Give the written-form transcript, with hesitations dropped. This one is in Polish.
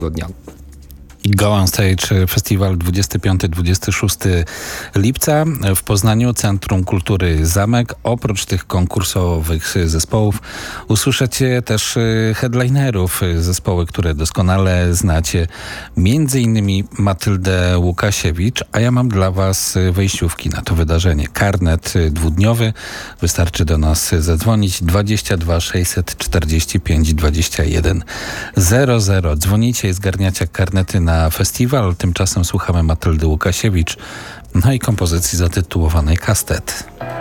dnia. Go On Stage Festiwal 25-26 lipca w Poznaniu, Centrum Kultury Zamek. Oprócz tych konkursowych zespołów usłyszycie też headlinerów, zespoły, które doskonale znacie, między innymi Matyldę Łukasiewicz, a ja mam dla Was wejściówki na to wydarzenie. Karnet dwudniowy, wystarczy do nas zadzwonić 22 645 21 00. Dzwonicie i zgarniacie karnety na festiwal. Tymczasem słuchamy Matyldy Łukasiewicz, no i kompozycji zatytułowanej Kastet.